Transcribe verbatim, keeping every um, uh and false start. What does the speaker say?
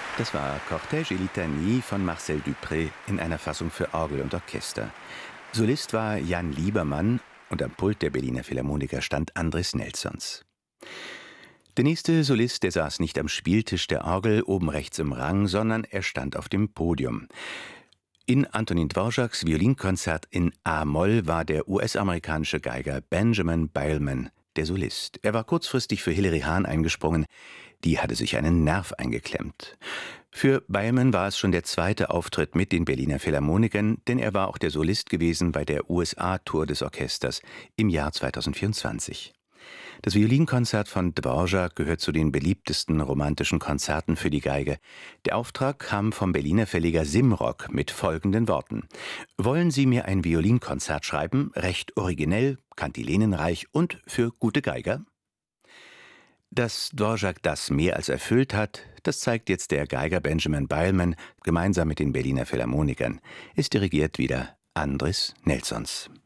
Das war Cortège et Litanie von Marcel Dupré in einer Fassung für Orgel und Orchester. Solist war Jan Liebermann und am Pult der Berliner Philharmoniker stand Andris Nelsons. Der nächste Solist, der saß nicht am Spieltisch der Orgel oben rechts im Rang, sondern er stand auf dem Podium. In Antonin Dvořáks Violinkonzert in A-Moll war der U S-amerikanische Geiger Benjamin Beilman der Solist. Er war kurzfristig für Hilary Hahn eingesprungen, die hatte sich einen Nerv eingeklemmt. Für Beilman war es schon der zweite Auftritt mit den Berliner Philharmonikern, denn er war auch der Solist gewesen bei der U S A-Tour des Orchesters im Jahr zweitausendvierundzwanzig. Das Violinkonzert von Dvořák gehört zu den beliebtesten romantischen Konzerten für die Geige. Der Auftrag kam vom Berliner Verleger Simrock mit folgenden Worten: Wollen Sie mir ein Violinkonzert schreiben, recht originell, kantilenenreich und für gute Geiger? Dass Dvořák das mehr als erfüllt hat, das zeigt jetzt der Geiger Benjamin Beilman gemeinsam mit den Berliner Philharmonikern. Es dirigiert wieder Andris Nelsons.